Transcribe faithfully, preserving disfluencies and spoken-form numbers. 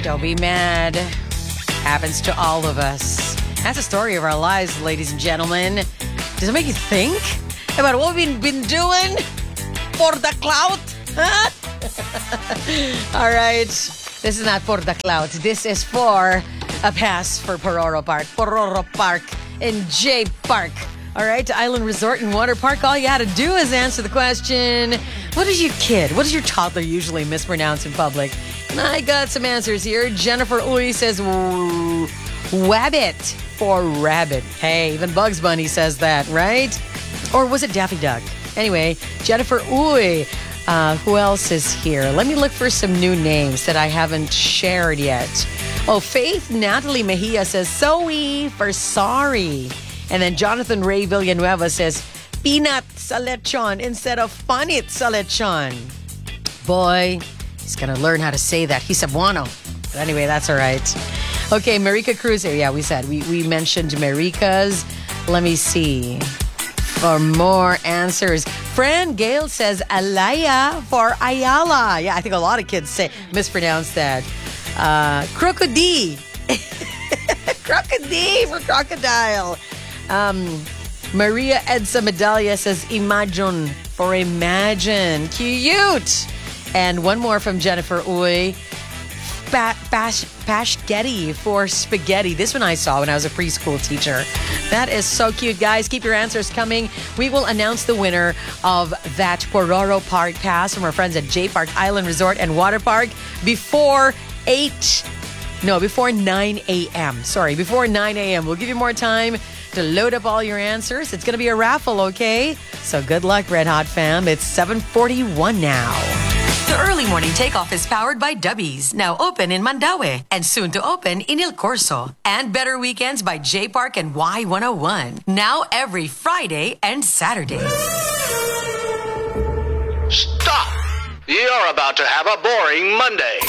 Don't be mad. Happens to all of us. That's the story of our lives, ladies and gentlemen. Does it make you think about what we've been doing for the clout? Huh? All right. This is not for the clout. This is for a pass for Pororo Park. Pororo Park in J Park. All right, to Island Resort and Water Park. All you had to do is answer the question, what does your kid, what does your toddler usually mispronounce in public? And I got some answers here. Jennifer Uy says w- wabbit for rabbit. Hey, even Bugs Bunny says that, right? Or was it Daffy Duck? Anyway, Jennifer Uy. Uh, who else is here? Let me look for some new names that I haven't shared yet. Oh, Faith Natalie Mejia says Zoe for sorry. And then Jonathan Ray Villanueva says peanut sa lechon instead of panit sa lechon. Boy, he's going to learn how to say that. He's Cebuano. But anyway, that's all right. Okay, Marika Cruz here. Yeah, we said. We, we mentioned Marika's. Let me see. For more answers. Fran Gale says Alaya for Ayala. Yeah, I think a lot of kids say mispronounce that. Uh, crocodile. Crocodile for crocodile. Um, Maria Edsa Medallia says imagine for imagine. Cute. And one more from Jennifer Uy. Pa- pash- Pashgetti for spaghetti. This one I saw when I was a preschool teacher. That is so cute, guys. Keep your answers coming. We will announce the winner of that Pororo Park pass from our friends at J Park Island Resort and Water Park before eight. No, before nine a.m. Sorry, before nine a.m. We'll give you more time to load up all your answers. It's going to be a raffle, okay? So good luck, Red Hot fam. It's seven forty-one now. The early morning takeoff is powered by Dubbies, now open in Mandaue and soon to open in El Corso. And Better Weekends by J Park and Y one oh one, now every Friday and Saturday. Stop! You're about to have a boring Monday.